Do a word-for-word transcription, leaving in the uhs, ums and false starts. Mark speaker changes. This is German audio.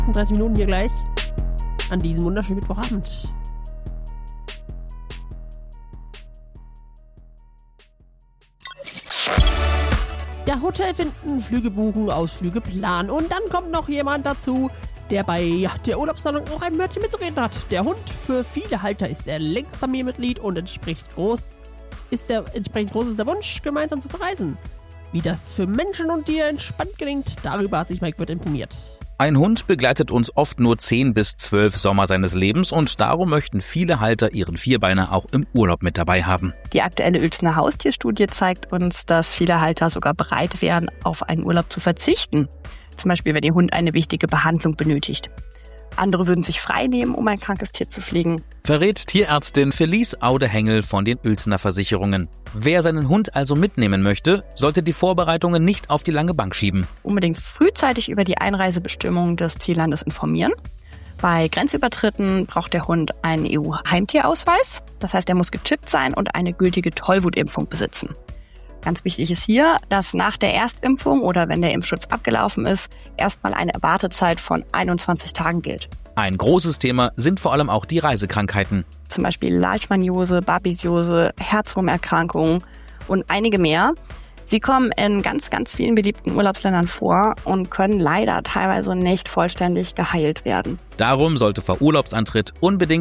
Speaker 1: sechsunddreißig Minuten hier gleich an diesem wunderschönen Mittwochabend. Ja, Hotel finden, Flüge buchen, Ausflüge planen und dann kommt noch jemand dazu, der bei ja, der Urlaubsplanung auch ein Wörtchen mitzureden hat. Der Hund, für viele Halter ist er längst Familienmitglied und entspricht groß, ist der, entsprechend groß ist der Wunsch, gemeinsam zu verreisen. Wie das für Menschen und Tiere entspannt gelingt, darüber hat sich Mike Wirth informiert.
Speaker 2: Ein Hund begleitet uns oft nur zehn bis zwölf Sommer seines Lebens und darum möchten viele Halter ihren Vierbeiner auch im Urlaub mit dabei haben.
Speaker 3: Die aktuelle Uelzener Haustierstudie zeigt uns, dass viele Halter sogar bereit wären, auf einen Urlaub zu verzichten. Zum Beispiel, wenn ihr Hund eine wichtige Behandlung benötigt. Andere würden sich frei nehmen, um ein krankes Tier zu pflegen.
Speaker 2: Verrät Tierärztin Felice Aude-Hengel von den Uelzener Versicherungen. Wer seinen Hund also mitnehmen möchte, sollte die Vorbereitungen nicht auf die lange Bank schieben.
Speaker 3: Unbedingt frühzeitig über die Einreisebestimmungen des Ziellandes informieren. Bei Grenzübertritten braucht der Hund einen E U-Heimtierausweis. Das heißt, er muss gechippt sein und eine gültige Tollwutimpfung besitzen. Ganz wichtig ist hier, dass nach der Erstimpfung oder wenn der Impfschutz abgelaufen ist, erstmal eine Wartezeit von einundzwanzig Tagen gilt.
Speaker 2: Ein großes Thema sind vor allem auch die Reisekrankheiten.
Speaker 3: Zum Beispiel Leishmaniose, Babesiose, Herzwurmerkrankungen und einige mehr. Sie kommen in ganz, ganz vielen beliebten Urlaubsländern vor und können leider teilweise nicht vollständig geheilt werden.
Speaker 2: Darum sollte vor Urlaubsantritt unbedingt